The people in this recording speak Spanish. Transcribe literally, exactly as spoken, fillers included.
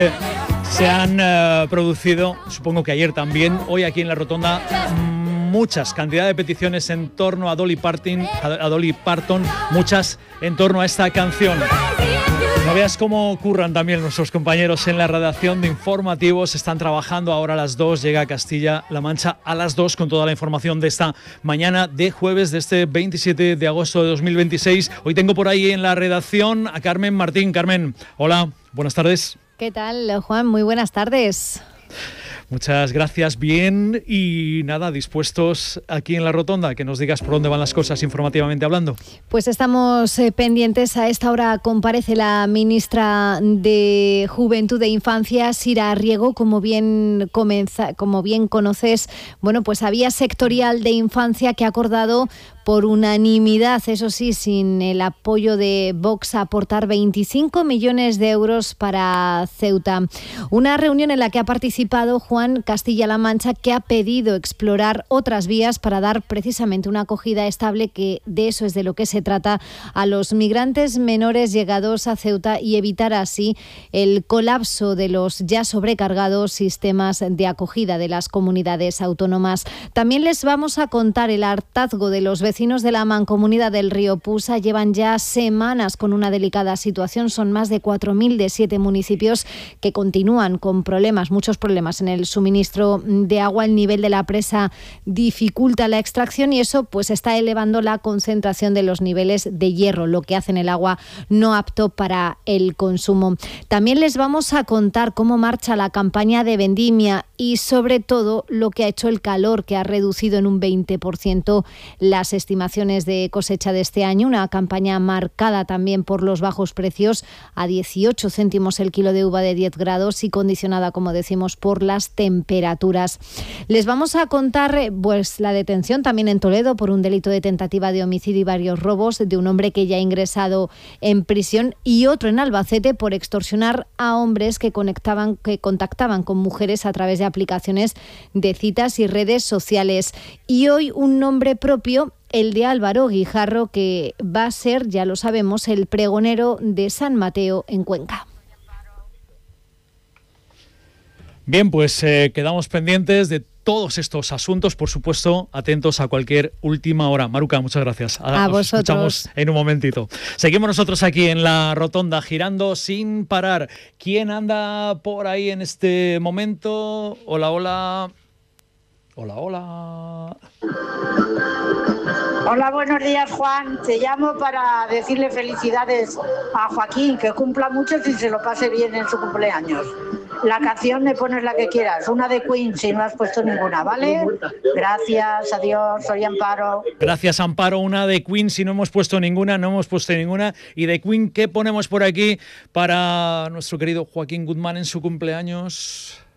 Se han uh, producido, supongo que ayer también, hoy aquí en la Rotonda, muchas cantidad de peticiones en torno a Dolly Parton, a Dolly Parton, muchas en torno a esta canción. No veas cómo curran también nuestros compañeros en la redacción de informativos. Están trabajando ahora a las dos. Llega a Castilla-La Mancha a las dos con toda la información de esta mañana de jueves de este veintisiete de agosto de dos mil veintiséis. Hoy tengo por ahí en la redacción a Carmen Martín. Carmen, hola, buenas tardes. ¿Qué tal, Juan? Muy buenas tardes. Muchas gracias, bien, y nada, dispuestos aquí en la Rotonda, que nos digas por dónde van las cosas informativamente hablando. Pues estamos eh, pendientes. A esta hora comparece la ministra de Juventud e Infancia, Sira Riego. Como bien, comenza, como bien conoces, bueno, pues había sectorial de infancia que ha acordado por unanimidad, eso sí, sin el apoyo de Vox, aportar veinticinco millones de euros para Ceuta. Una reunión en la que ha participado Juan Castilla-La Mancha, que ha pedido explorar otras vías para dar precisamente una acogida estable, que de eso es de lo que se trata, a los migrantes menores llegados a Ceuta y evitar así el colapso de los ya sobrecargados sistemas de acogida de las comunidades autónomas. También les vamos a contar el hartazgo de los vecinos Vecinos de la Mancomunidad del Río Pusa. Llevan ya semanas con una delicada situación. Son más de cuatro mil de siete municipios que continúan con problemas, muchos problemas en el suministro de agua. El nivel de la presa dificulta la extracción y eso pues está elevando la concentración de los niveles de hierro, lo que hace en el agua no apto para el consumo. También les vamos a contar cómo marcha la campaña de vendimia y sobre todo lo que ha hecho el calor, que ha reducido en un veinte por ciento las estimaciones de cosecha de este año. Una campaña marcada también por los bajos precios, a dieciocho céntimos el kilo de uva de diez grados y condicionada, como decimos, por las temperaturas. Les vamos a contar pues la detención también en Toledo por un delito de tentativa de homicidio y varios robos de un hombre que ya ha ingresado en prisión, y otro en Albacete por extorsionar a hombres que conectaban, que contactaban con mujeres a través de aplicaciones de citas y redes sociales. Y hoy un nombre propio, el de Álvaro Guijarro, que va a ser, ya lo sabemos, el pregonero de San Mateo en Cuenca. Bien, pues eh, quedamos pendientes de todos estos asuntos, por supuesto, atentos a cualquier última hora. Maruca, muchas gracias. A, a Nos vosotros. Escuchamos en un momentito. Seguimos nosotros aquí en la Rotonda, girando sin parar. ¿Quién anda por ahí en este momento? Hola, hola. Hola, hola. Hola, buenos días, Juan. Te llamo para decirle felicidades a Joaquín, que cumpla muchos y se lo pase bien en su cumpleaños. La canción me pones la que quieras, una de Queen, si no has puesto ninguna, ¿vale? Gracias, adiós, soy Amparo. Gracias, Amparo, una de Queen, si no hemos puesto ninguna, no hemos puesto ninguna. Y de Queen, ¿qué ponemos por aquí para nuestro querido Joaquín Guzmán en su cumpleaños?